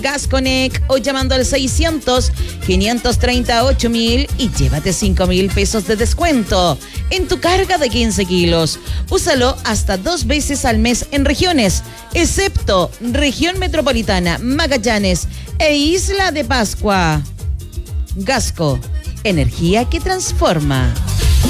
Gasconnect o llamando al 600-538.000 y llévate 5.000 pesos de descuento en tu carga de 15 kilos. Úsalo hasta 2 veces al mes en regiones, excepto región metropolitana, Magallanes e Isla de Pascua. Gasco, energía que transforma.